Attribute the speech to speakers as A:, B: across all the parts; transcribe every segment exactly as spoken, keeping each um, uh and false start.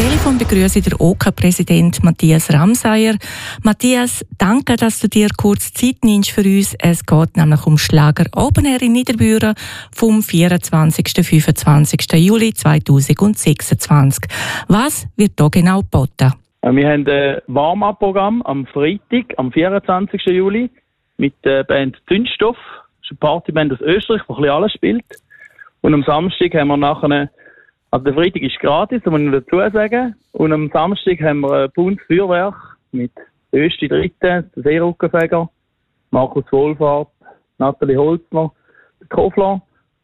A: Telefon begrüße ich den O K A-Präsident Matthias Ramsayer. Matthias, danke, dass du dir kurz Zeit nimmst für uns. Es geht nämlich um Schlager Open Air in Niederbüren vom vierundzwanzigsten bis fünfundzwanzigsten Juli zweitausendsechsundzwanzig. Was wird da genau geboten?
B: Wir haben ein Warm-up-Programm am Freitag, am vierundzwanzigsten Juli, mit der Band Zündstoff. Das ist eine Partyband aus Österreich, die ein bisschen alles spielt. Und am Samstag haben wir nachher, also der Freitag ist gratis, das muss ich dazu sagen. Und am Samstag haben wir ein buntes Feuerwerk mit Östi Dritten, der Seerückenfeger, Markus Wohlfahrt, Nathalie Holzner, der Kofler,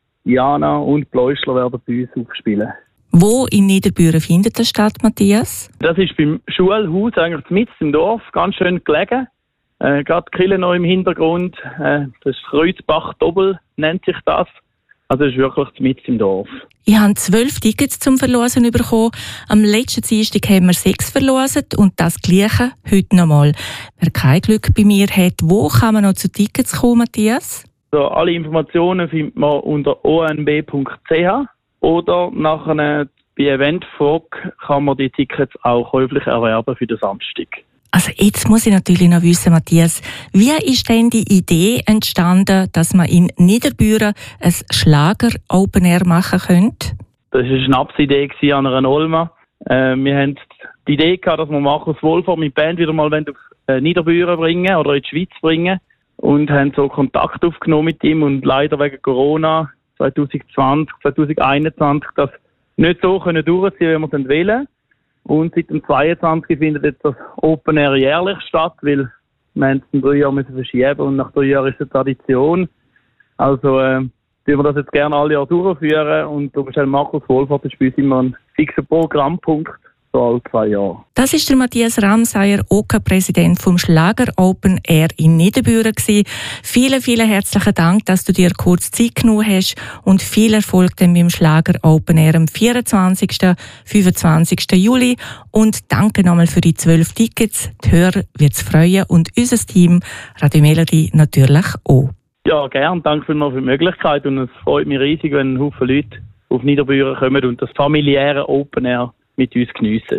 B: Jana und Bläuschler werden bei uns aufspielen.
A: Wo in Niederbüren findet das statt, Matthias?
B: Das ist beim Schulhaus, eigentlich mitten im Dorf, ganz schön gelegen. Äh, gerade die Kirche noch im Hintergrund. Äh, das ist Kreuzbach-Doppel, nennt sich das. Also es ist wirklich mitten im Dorf.
A: Ich habe zwölf Tickets zum Verlosen bekommen. Am letzten Dienstag haben wir sechs verlosen und das Gleiche heute nochmal. Wer kein Glück bei mir hat, wo kann man noch zu Tickets kommen, Matthias?
B: Also, alle Informationen findet man unter o n b punkt c h oder nachher bei Eventfog kann man die Tickets auch käuflich erwerben für den Samstag.
A: Also jetzt muss ich natürlich noch wissen, Matthias, wie ist denn die Idee entstanden, dass man in Niederbüren ein Schlager-Open Air machen könnte?
B: Das war eine Schnapsidee an einer Olma. Äh, wir haben die Idee gehabt, dass wir Markus Wohlfahrt mit Band wieder mal auf äh, Niederbüren bringen oder in die Schweiz bringen und haben so Kontakt aufgenommen mit ihm und leider wegen Corona zwanzig zwanzig, zwanzig einundzwanzig das nicht so können durchziehen, wie wir es wollen. Und seit dem zweiundzwanzig findet jetzt das Open Air jährlich statt, weil wir es in drei Jahren müssen verschieben und nach drei Jahren ist es eine Tradition. Also äh, tun wir das jetzt gerne alle Jahre durchführen und du bist Markus Wohlfahrt ist bei uns immer ein fixer Programmpunkt, so alle zwei Jahre.
A: Das ist der Matthias Ramsayer, O K A-Präsident vom Schlager Open Air in Niederbüren gewesen. Vielen, vielen herzlichen Dank, dass du dir kurz Zeit genommen hast und viel Erfolg dann beim Schlager Open Air am vierundzwanzigsten fünfundzwanzigsten Juli. Und danke nochmal für die zwölf Tickets. Die Hörer wird es freuen und unser Team Radio Melody natürlich auch.
B: Ja, gern. Danke vielmals für die Möglichkeit und es freut mich riesig, wenn ein Haufen Leute auf Niederbüren kommen und das familiäre Open Air mit uns geniessen.